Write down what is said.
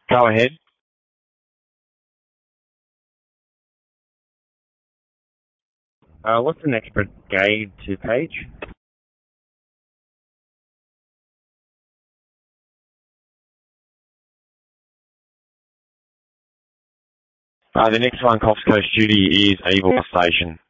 Go ahead. What's the next brigade to page? The next one, Cops Coast Duty, is Evil Station.